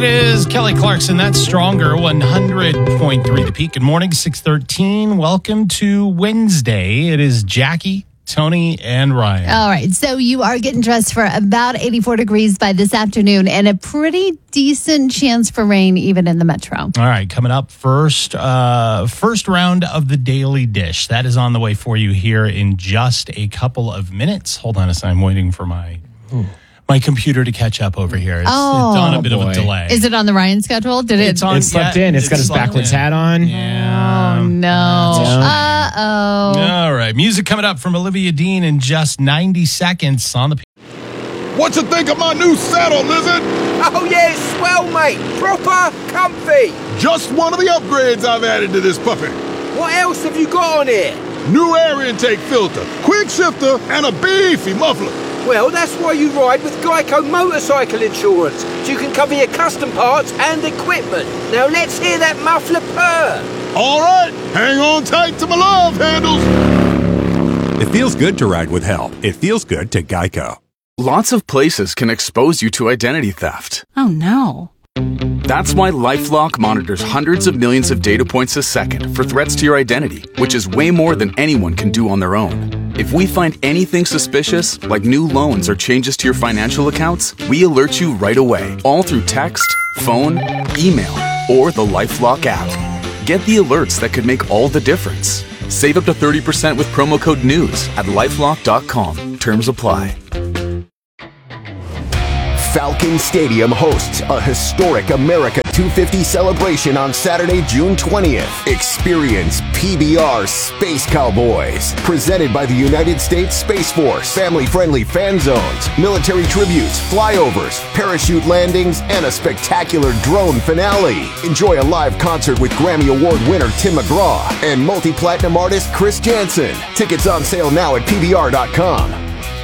is Kelly Clarkson. That's Stronger, 100.3 The Peak. Good morning, 6:13. Welcome to Wednesday. It is Jackie, Tony, and Ryan. All right, so you are getting dressed for about 84 degrees by this afternoon and a pretty decent chance for rain even in the metro. All right, coming up first round of the Daily Dish. That is on the way for you here in just a couple of minutes. Hold on a second. I'm waiting for my computer to catch up over here. It's on a bit of a delay. Is it on the Ryan schedule? It slept in. It's got his backwards hat on. Yeah. Oh, no. Uh-oh. All right. Music coming up from Olivia Dean in just 90 seconds on the... What you think of my new saddle, Lizard? Oh, yeah, it's swell, mate. Proper comfy. Just one of the upgrades I've added to this puppy. What else have you got on here? New air intake filter, quick shifter, and a beefy muffler. Well, that's why you ride with Geico Motorcycle Insurance, so you can cover your custom parts and equipment. Now let's hear that muffler purr. All right, hang on tight to my love handles. It feels good to ride with help. It feels good to Geico. Lots of places can expose you to identity theft. Oh, no. That's why LifeLock monitors hundreds of millions of data points a second for threats to your identity, which is way more than anyone can do on their own. If we find anything suspicious, like new loans or changes to your financial accounts, we alert you right away, all through text, phone, email, or the LifeLock app. Get the alerts that could make all the difference. Save up to 30% with promo code NEWS at LifeLock.com. Terms apply. Falcon Stadium hosts a historic America 250 celebration on Saturday, June 20th. Experience PBR Space Cowboys, presented by the United States Space Force. Family-friendly fan zones, military tributes, flyovers, parachute landings, and a spectacular drone finale. Enjoy a live concert with Grammy Award winner Tim McGraw and multi-platinum artist Chris Jansen. Tickets on sale now at PBR.com.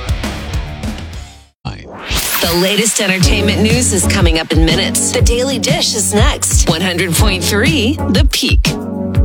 The latest entertainment news is coming up in minutes. The Daily Dish is next. 100.3 The Peak.